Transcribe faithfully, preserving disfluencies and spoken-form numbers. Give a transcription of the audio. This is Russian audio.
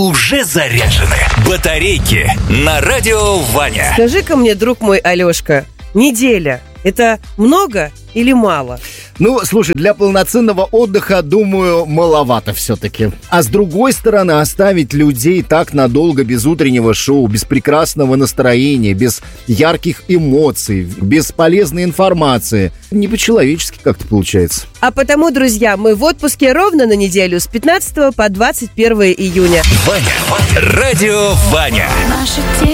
уже заряжены. Батарейки на радио Ваня. Скажи-ка мне, друг мой Алешка, неделя – это много или мало? Ну, слушай, для полноценного отдыха, думаю, маловато все-таки. А с другой стороны, оставить людей так надолго без утреннего шоу, без прекрасного настроения, без ярких эмоций, без полезной информации, не по-человечески как-то получается. А потому, друзья, мы в отпуске ровно на неделю с пятнадцатого по двадцать первое июня. Ваня, радио Ваня.